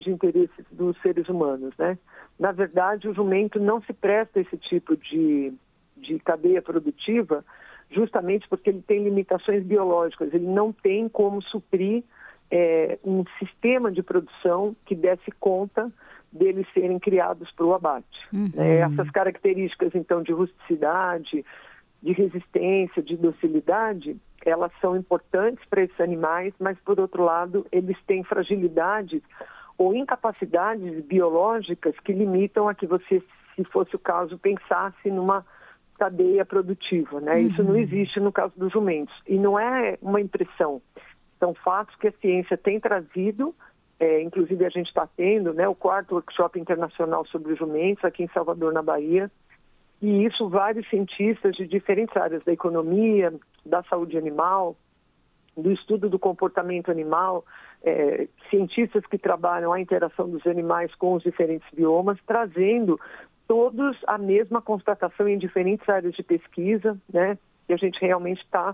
de interesses dos seres humanos, né? Na verdade, o jumento não se presta a esse tipo de cadeia produtiva, justamente porque ele tem limitações biológicas, ele não tem como suprir um sistema de produção que desse conta deles serem criados para o abate. Essas características, então, de rusticidade, de resistência, de docilidade, elas são importantes para esses animais, mas, por outro lado, eles têm fragilidades ou incapacidades biológicas que limitam a que você, se fosse o caso, pensasse numa cadeia produtiva, né? Isso não existe no caso dos jumentos. E não é uma impressão. São fatos que a ciência tem trazido, inclusive a gente está tendo, né, o 4º workshop internacional sobre os jumentos aqui em Salvador, na Bahia, e isso vários cientistas de diferentes áreas da economia, da saúde animal, do estudo do comportamento animal, cientistas que trabalham a interação dos animais com os diferentes biomas, trazendo todos a mesma constatação em diferentes áreas de pesquisa, né, que a gente realmente está,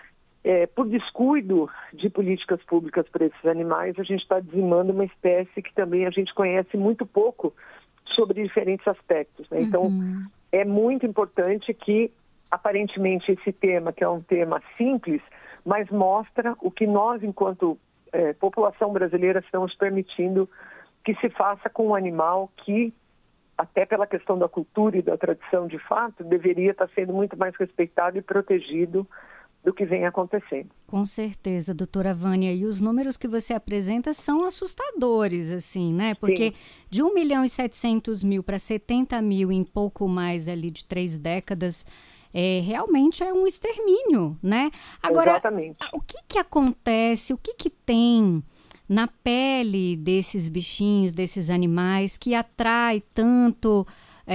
por descuido de políticas públicas para esses animais, a gente está dizimando uma espécie que também a gente conhece muito pouco sobre diferentes aspectos, né? Então, é muito importante que, aparentemente, esse tema, que é um tema simples, mas mostra o que nós, enquanto população brasileira, estamos permitindo que se faça com um animal que, até pela questão da cultura e da tradição de fato, deveria estar sendo muito mais respeitado e protegido do que vem acontecendo. Com certeza, doutora Vânia. E os números que você apresenta são assustadores, assim, né? Porque Sim. De 1.700.000 para 70 mil em pouco mais ali de 3 décadas, realmente é um extermínio, né? Agora, Exatamente. O que acontece, o que tem na pele desses bichinhos, desses animais, que atrai tanto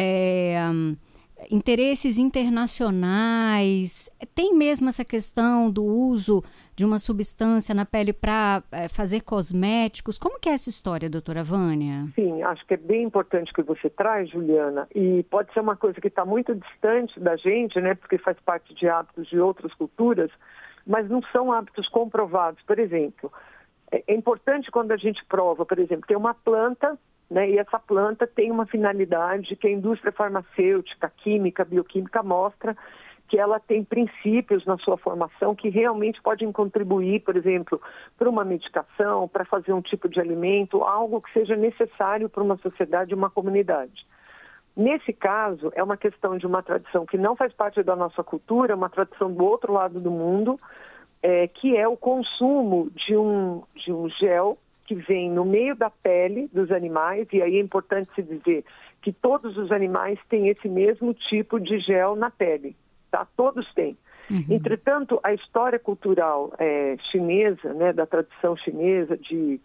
interesses internacionais? Tem mesmo essa questão do uso de uma substância na pele para fazer cosméticos? Como que é essa história, doutora Vânia? Sim, acho que é bem importante que você traz, Juliana, e pode ser uma coisa que está muito distante da gente, né, porque faz parte de hábitos de outras culturas, mas não são hábitos comprovados. Por exemplo, é importante quando a gente prova, por exemplo, tem uma planta, né, e essa planta tem uma finalidade que a indústria farmacêutica, química, bioquímica mostra que ela tem princípios na sua formação que realmente podem contribuir, por exemplo, para uma medicação, para fazer um tipo de alimento, algo que seja necessário para uma sociedade, uma comunidade. Nesse caso, é uma questão de uma tradição que não faz parte da nossa cultura, uma tradição do outro lado do mundo, que é o consumo de um gel que vem no meio da pele dos animais, e aí é importante se dizer que todos os animais têm esse mesmo tipo de gel na pele, tá? Todos têm. Entretanto, a história cultural chinesa, né, da tradição chinesa de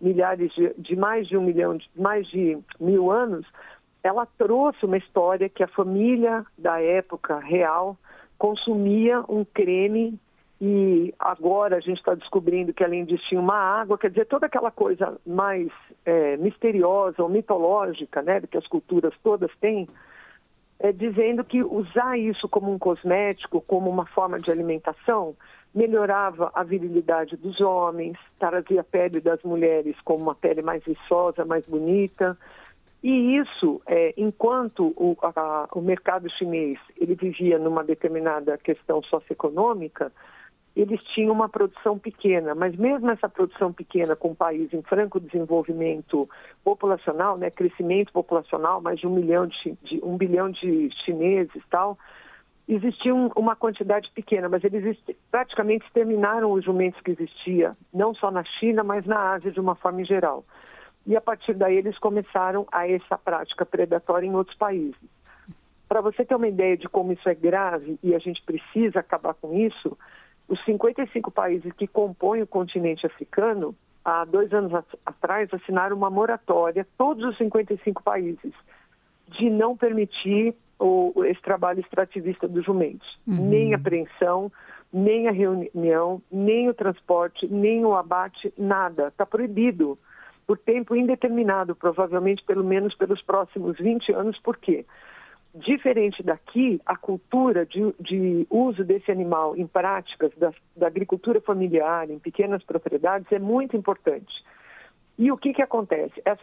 mais de 1 milhão, mais de 1000 anos, ela trouxe uma história que a família da época real consumia um creme. E agora a gente está descobrindo que além disso tinha uma água, quer dizer, toda aquela coisa mais misteriosa ou mitológica, né, que as culturas todas têm, dizendo que usar isso como um cosmético, como uma forma de alimentação, melhorava a virilidade dos homens, trazia a pele das mulheres como uma pele mais viçosa, mais bonita. E isso, enquanto o mercado chinês ele vivia numa determinada questão socioeconômica, eles tinham uma produção pequena, mas mesmo essa produção pequena com um país em franco desenvolvimento populacional, né, crescimento populacional, mais de 1 bilhão de chineses e tal, existia uma quantidade pequena, mas eles praticamente exterminaram os jumentos que existia, não só na China, mas na Ásia de uma forma geral. E a partir daí eles começaram a essa prática predatória em outros países. Para você ter uma ideia de como isso é grave e a gente precisa acabar com isso, os 55 países que compõem o continente africano, há 2 anos atrás, assinaram uma moratória, todos os 55 países, de não permitir esse trabalho extrativista dos jumentos. Nem a apreensão, nem a reunião, nem o transporte, nem o abate, nada. Está proibido por tempo indeterminado, provavelmente pelo menos pelos próximos 20 anos. Por quê? Diferente daqui, a cultura de uso desse animal em práticas da agricultura familiar, em pequenas propriedades, é muito importante. E o que acontece?